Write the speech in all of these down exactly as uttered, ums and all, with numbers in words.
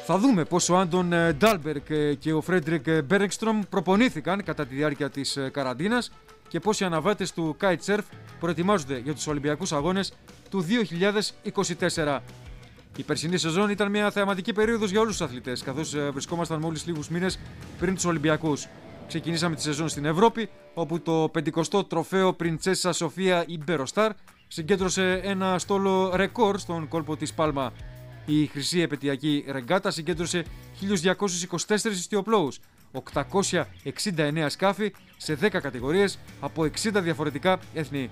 Θα δούμε πώς ο Άντων Ντάλμπεργκ και ο Φρέντρικ Μπέρεκστρομ προπονήθηκαν κατά τη διάρκεια της καραντίνας και πώς οι αναβάτες του Kitesurf προετοιμάζονται για τους Ολυμπιακούς Αγώνες του δύο χιλιάδες είκοσι τέσσερα. Η περσινή σεζόν ήταν μια θεαματική περίοδος για όλους τους αθλητές, καθώς βρισκόμασταν μόλις λίγους μήνες πριν τους Ολυμπιακούς. Ξεκινήσαμε τη σεζόν στην Ευρώπη, όπου το πενηκοστό τροφαίο Πριντσέσα Σοφία Ιμπεροστάρ συγκέντρωσε ένα στόλο ρεκόρ στον κόλπο της Πάλμα. Η χρυσή επαιτειακή ρεγκάτα συγκέντρωσε χίλια διακόσιους είκοσι τέσσερις ιστιοπλώους, οκτακόσια εξήντα εννέα σκάφη σε δέκα κατηγορίες από εξήντα διαφορετικά έθνη.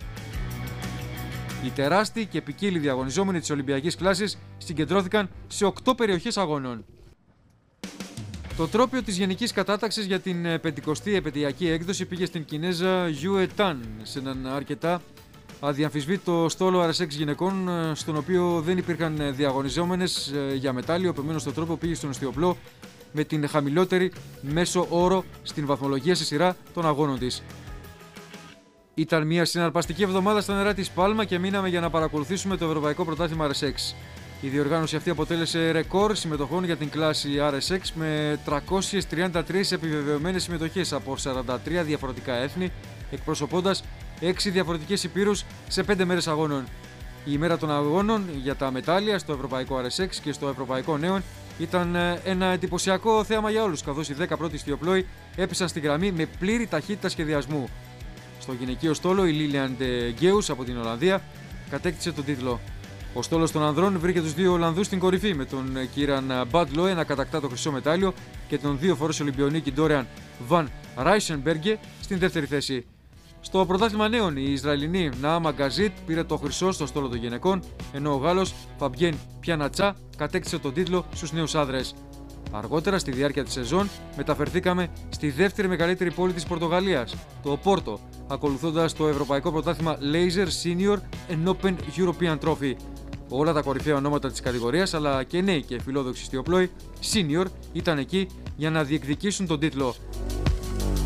Οι τεράστιοι και ποικίλοι διαγωνιζόμενοι της Ολυμπιακής κλάσης συγκεντρώθηκαν σε οκτώ περιοχές αγώνων. Το τρόπαιο της γενικής κατάταξης για την πεντηκοστή επαιτειακή έκδοση πήγε στην Κινέζα Yue Tan, σε έναν αρκετά αδιαμφισβήτητο στόλο αρ ες εξ γυναικών, στον οποίο δεν υπήρχαν διαγωνιζόμενες για μετάλλιο, επομένως το τρόπο πήγε στον ιστιοπλό με την χαμηλότερη μέσο όρο στην βαθμολογία σε σειρά των αγώνων της. Ήταν μια συναρπαστική εβδομάδα στα νερά της Πάλμα και μείναμε για να παρακολουθήσουμε το Ευρωπαϊκό Πρωτάθλημα αρ ες εξ. Η διοργάνωση αυτή αποτέλεσε ρεκόρ συμμετοχών για την κλάση αρ ες εξ με τριακόσιες τριάντα τρεις επιβεβαιωμένες συμμετοχές από σαράντα τρία διαφορετικά έθνη, εκπροσωπώντας έξι διαφορετικές υπήρους σε πέντε μέρες αγώνων. Η ημέρα των αγώνων για τα μετάλλια στο Ευρωπαϊκό αρ ες εξ και στο Ευρωπαϊκό Νέον ήταν ένα εντυπωσιακό θέαμα για όλους, καθώς οι δέκα πρώτοι ιστιοπλόοι έπεσαν στη γραμμή με πλήρη ταχύτητα σχεδιασμού. Στο γυναικείο στόλο η Λίλιαν ντε Γκέους από την Ολλανδία κατέκτησε τον τίτλο. Ο στόλος των ανδρών βρήκε τους δύο Ολλανδούς στην κορυφή, με τον Κίραν Μπάντλοε να κατακτά το χρυσό μετάλλιο και τον δύο φορές Ολυμπιονίκη Ντόριαν Βαν Ράισενμπεργκε στην δεύτερη θέση. Στο πρωτάθλημα νέων, η Ισραηλινή Ναάμα Γκαζίτ πήρε το χρυσό στο στόλο των γυναικών, ενώ ο Γάλλος Φαμπιέν Πιανατσά κατέκτησε τον τίτλο στους νέους άνδρες. Αργότερα, στη διάρκεια της σεζόν, μεταφερθήκαμε στη δεύτερη μεγαλύτερη πόλη της Πορτογαλίας, το Πόρτο, ακολουθώντας το Ευρωπαϊκό Πρωτάθλημα Laser Senior and Open European Trophy. Όλα τα κορυφαία ονόματα της κατηγορίας, αλλά και νέοι και φιλόδοξοι ιστιοπλόοι, senior, ήταν εκεί για να διεκδικήσουν τον τίτλο.